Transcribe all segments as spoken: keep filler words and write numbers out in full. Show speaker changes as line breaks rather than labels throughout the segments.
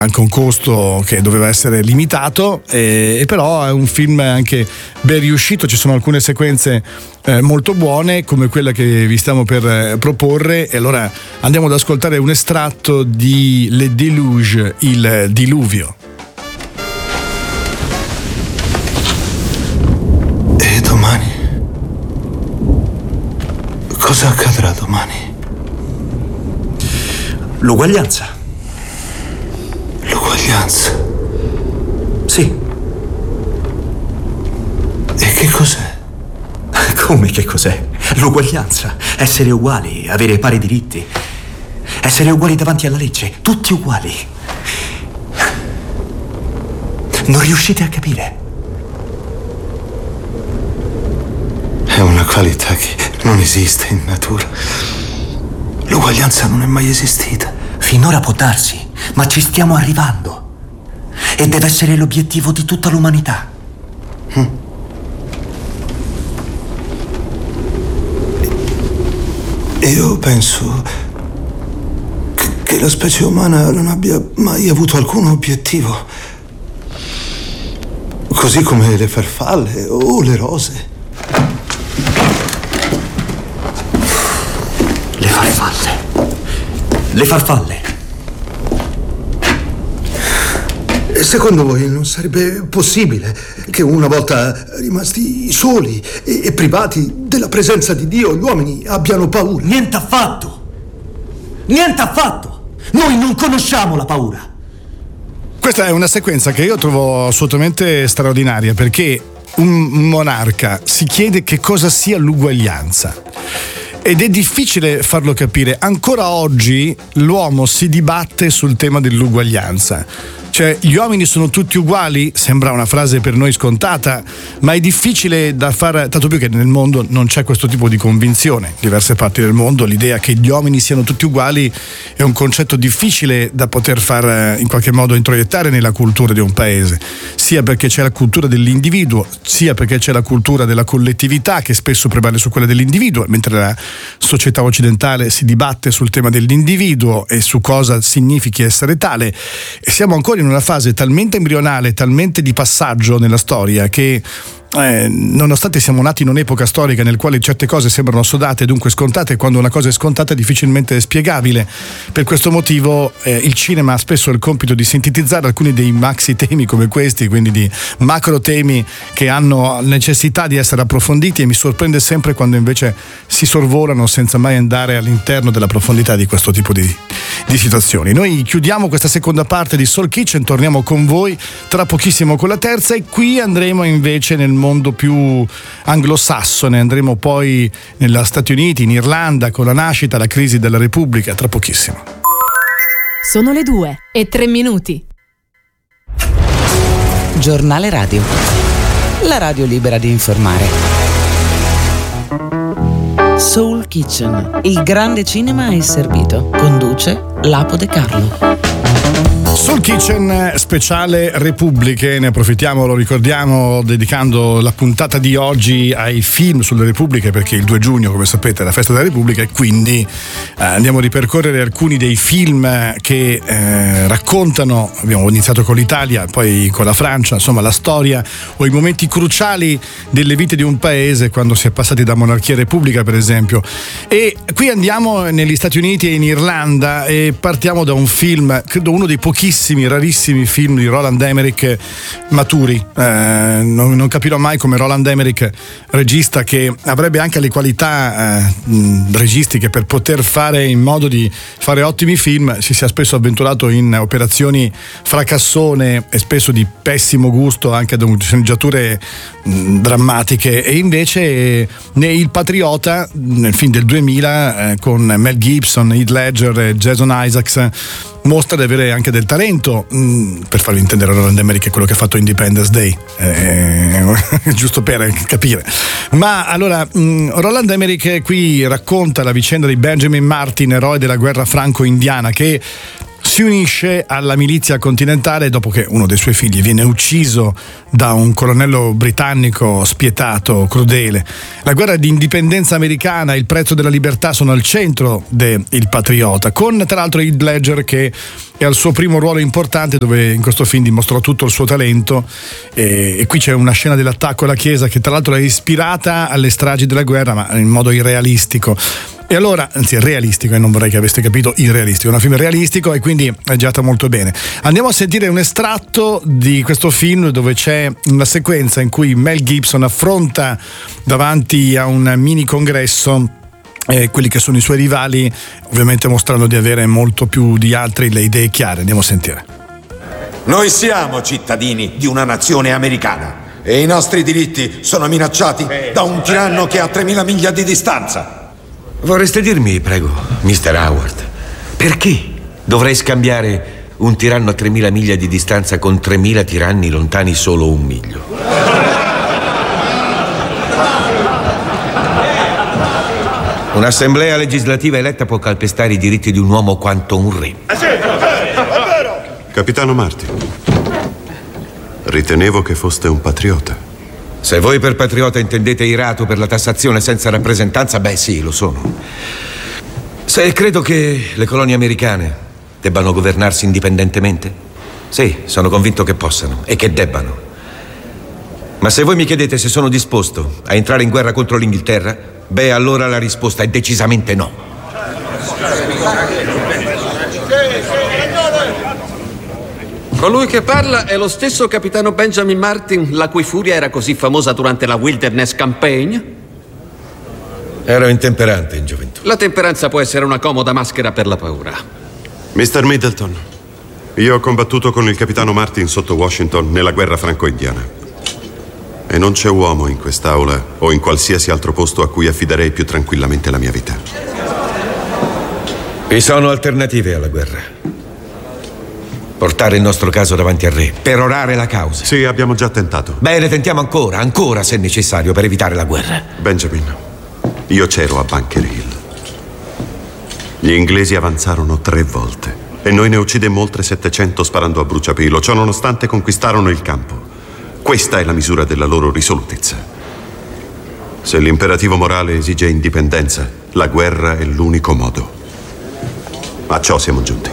anche un costo che doveva essere limitato, e, e però è un film anche ben riuscito. Ci sono alcune sequenze eh, molto buone, come quella che vi stiamo per eh, proporre, e allora andiamo ad ascoltare un estratto di Le Déluge, il diluvio.
E domani? Cosa accadrà domani?
L'uguaglianza.
L'uguaglianza?
Sì.
E che cos'è?
Come che cos'è? L'uguaglianza. Essere uguali, avere pari diritti. Essere uguali davanti alla legge. Tutti uguali. Non riuscite a capire?
È una qualità che non esiste in natura. L'uguaglianza non è mai esistita.
Finora può darsi, ma ci stiamo arrivando. E deve essere l'obiettivo di tutta l'umanità.
Mm. Io penso che, che la specie umana non abbia mai avuto alcun obiettivo. Così come le farfalle o le rose.
Le farfalle. Le farfalle.
E secondo voi non sarebbe possibile che una volta rimasti soli e, e privati della presenza di Dio, gli uomini abbiano paura?
Niente affatto. Niente affatto. Noi non conosciamo la paura.
Questa è una sequenza che io trovo assolutamente straordinaria, perché un monarca si chiede che cosa sia l'uguaglianza. Ed è difficile farlo capire. Ancora oggi l'uomo si dibatte sul tema dell'uguaglianza. Cioè, gli uomini sono tutti uguali? Sembra una frase per noi scontata, ma è difficile da fare, tanto più che nel mondo non c'è questo tipo di convinzione. In diverse parti del mondo l'idea che gli uomini siano tutti uguali è un concetto difficile da poter far in qualche modo introiettare nella cultura di un paese, sia perché c'è la cultura dell'individuo, sia perché c'è la cultura della collettività che spesso prevale su quella dell'individuo, mentre la società occidentale si dibatte sul tema dell'individuo e su cosa significhi essere tale. E siamo ancora in una fase talmente embrionale, talmente di passaggio nella storia che Eh, nonostante siamo nati in un'epoca storica nel quale certe cose sembrano assodate e dunque scontate, quando una cosa è scontata è difficilmente spiegabile. Per questo motivo eh, il cinema ha spesso il compito di sintetizzare alcuni dei maxi temi come questi, quindi di macro temi che hanno necessità di essere approfonditi, e mi sorprende sempre quando invece si sorvolano senza mai andare all'interno della profondità di questo tipo di, di situazioni. Noi chiudiamo questa seconda parte di Soul Kitchen, torniamo con voi tra pochissimo con la terza, e qui andremo invece nel mondo più anglosassone, andremo poi negli Stati Uniti, in Irlanda, con la nascita, la crisi della Repubblica, tra pochissimo.
Sono le due e tre minuti.
Giornale radio. La radio libera di informare. Soul Kitchen. Il grande cinema è servito. Conduce Lapo De Carlo.
Soul Kitchen speciale Repubbliche, ne approfittiamo, lo ricordiamo, dedicando la puntata di oggi ai film sulle Repubbliche, perché il due giugno, come sapete, è la festa della Repubblica, e quindi eh, andiamo a ripercorrere alcuni dei film che eh, raccontano, abbiamo iniziato con l'Italia, poi con la Francia, insomma la storia o i momenti cruciali delle vite di un paese quando si è passati da monarchia a repubblica, per esempio. E qui andiamo negli Stati Uniti e in Irlanda e partiamo da un film, credo uno dei pochissimi, rarissimi film di Roland Emmerich maturi. Eh, non, non capirò mai come Roland Emmerich, regista che avrebbe anche le qualità eh, registiche per poter fare in modo di fare ottimi film, si sia spesso avventurato in operazioni fracassone e spesso di pessimo gusto, anche da sceneggiature mh, drammatiche. E invece né Il Patriota, nel film del duemila, eh, con Mel Gibson, Heath Ledger e Jason Isaacs, mostra di avere anche del talento. mh, per farvi intendere, Roland Emmerich è quello che ha fatto Independence Day, eh, giusto per capire. Ma allora mh, Roland Emmerich qui racconta la vicenda di Benjamin Martin, eroe della guerra franco-indiana, che si unisce alla milizia continentale dopo che uno dei suoi figli viene ucciso da un colonnello britannico spietato, crudele. La guerra di indipendenza americana e il prezzo della libertà sono al centro de Il Patriota, con tra l'altro Heath Ledger che è al suo primo ruolo importante, dove in questo film dimostrò tutto il suo talento, e, e qui c'è una scena dell'attacco alla chiesa che tra l'altro è ispirata alle stragi della guerra ma in modo irrealistico. E allora, anzi realistico, e non vorrei che aveste capito irrealistico, è un film realistico e quindi è girata molto bene. Andiamo a sentire un estratto di questo film dove c'è una sequenza in cui Mel Gibson affronta davanti a un mini congresso eh, quelli che sono i suoi rivali, ovviamente mostrando di avere molto più di altri le idee chiare. Andiamo a sentire.
Noi siamo cittadini di una nazione americana e i nostri diritti sono minacciati da un tiranno che ha tremila miglia di distanza.
Vorreste dirmi, prego, mister Howard, perché dovrei scambiare un tiranno a tremila miglia di distanza con tremila tiranni lontani solo un miglio? Un'assemblea legislativa eletta può calpestare i diritti di un uomo quanto un re.
Capitano Martin, ritenevo che foste un patriota.
Se voi per patriota intendete irato per la tassazione senza rappresentanza, beh sì, lo sono. Se credo che le colonie americane debbano governarsi indipendentemente, sì, sono convinto che possano e che debbano. Ma se voi mi chiedete se sono disposto a entrare in guerra contro l'Inghilterra, beh, allora la risposta è decisamente no.
Colui che parla è lo stesso capitano Benjamin Martin, la cui furia era così famosa durante la Wilderness Campaign?
Ero intemperante in gioventù.
La temperanza può essere una comoda maschera per la paura.
mister Middleton, io ho combattuto con il capitano Martin sotto Washington nella guerra franco-indiana. E non c'è uomo in quest'aula o in qualsiasi altro posto a cui affiderei più tranquillamente la mia vita.
Vi sono alternative alla guerra. Portare il nostro caso davanti al re, perorare la causa.
Sì, abbiamo già tentato.
Bene, tentiamo ancora, ancora se necessario, per evitare la guerra.
Benjamin, io c'ero a Bunker Hill. Gli inglesi avanzarono tre volte e noi ne uccidemmo oltre settecento sparando a bruciapelo. Ciò nonostante conquistarono il campo. Questa è la misura della loro risolutezza. Se l'imperativo morale esige indipendenza, la guerra è l'unico modo. A ciò siamo giunti.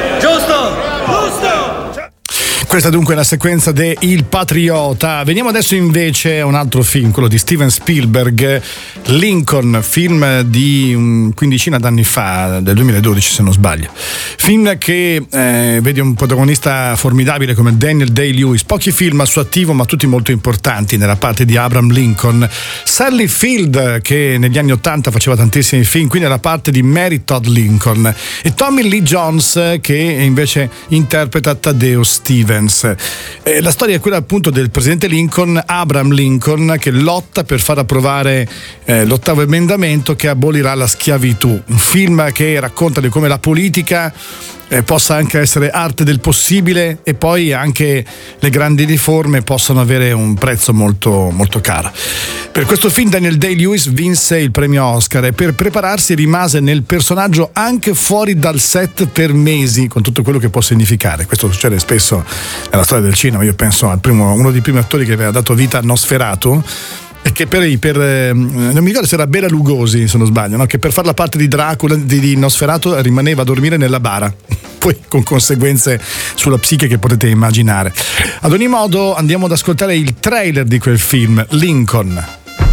Questa dunque è la sequenza de Il Patriota. Veniamo adesso invece a un altro film, quello di Steven Spielberg, Lincoln, film di un quindicina d'anni fa, del duemiladodici se non sbaglio. Film che eh, vede un protagonista formidabile come Daniel Day-Lewis, pochi film al suo attivo ma tutti molto importanti nella parte di Abraham Lincoln. Sally Field, che negli anni ottanta faceva tantissimi film, qui nella parte di Mary Todd Lincoln, e Tommy Lee Jones, che invece interpreta Tadeo Stevens. Eh, la storia è quella appunto del presidente Lincoln, Abraham Lincoln, che lotta per far approvare eh, l'ottavo emendamento che abolirà la schiavitù. Un film che racconta di come la politica eh, possa anche essere arte del possibile e poi anche le grandi riforme possano avere un prezzo molto, molto caro. Per questo film Daniel Day-Lewis vinse il premio Oscar e per prepararsi rimase nel personaggio anche fuori dal set per mesi, con tutto quello che può significare. Questo succede spesso nella storia del cinema. Io penso al primo, uno dei primi attori che aveva dato vita a Nosferatu, e che per, per non mi ricordo se era Bela Lugosi se non sbaglio, no? Che per fare la parte di Dracula di, di Nosferatu rimaneva a dormire nella bara, poi con conseguenze sulla psiche che potete immaginare. Ad ogni modo andiamo ad ascoltare il trailer di quel film, Lincoln.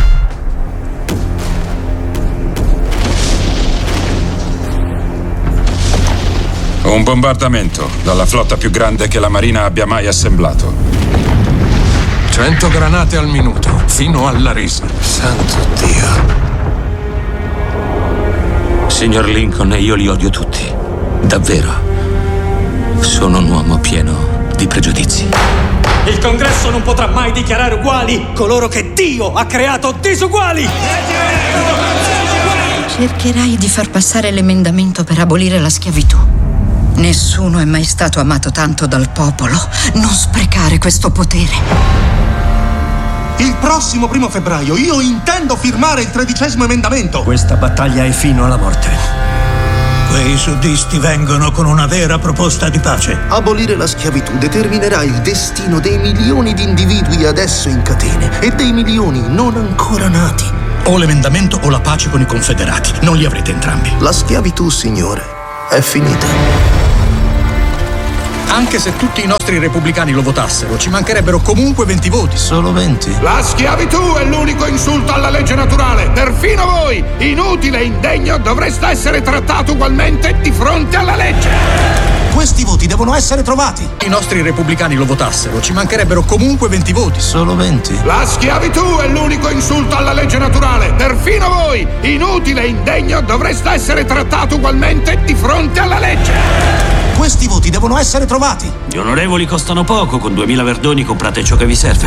Un bombardamento dalla flotta più grande che la Marina abbia mai assemblato.
Cento granate al minuto, fino alla risa.
Santo Dio. Signor Lincoln, io li odio tutti. Davvero. Sono un uomo pieno di pregiudizi.
Il Congresso non potrà mai dichiarare uguali coloro che Dio ha creato disuguali.
Cercherai di far passare l'emendamento per abolire la schiavitù. Nessuno è mai stato amato tanto dal popolo. Non sprecare questo potere.
Il prossimo primo febbraio io intendo firmare il tredicesimo emendamento.
Questa battaglia è fino alla morte. Quei suddisti vengono con una vera proposta di pace.
Abolire la schiavitù determinerà il destino dei milioni di individui adesso in catene e dei milioni non ancora nati.
O l'emendamento o la pace con i confederati. Non li avrete entrambi.
La schiavitù, signore, è finita.
Anche se tutti i nostri repubblicani lo votassero, ci mancherebbero comunque venti voti.
Solo venti?
La schiavitù è l'unico insulto alla legge naturale. Perfino voi, inutile e indegno, dovreste essere trattato ugualmente di fronte alla legge.
Questi voti devono essere trovati. I nostri repubblicani lo votassero, ci mancherebbero comunque venti voti.
Solo venti?
La schiavitù è l'unico insulto alla legge naturale. Perfino voi, inutile e indegno, dovreste essere trattato ugualmente di fronte alla legge.
Questi voti devono essere trovati.
Gli onorevoli costano poco, con duemila verdoni comprate ciò che vi serve.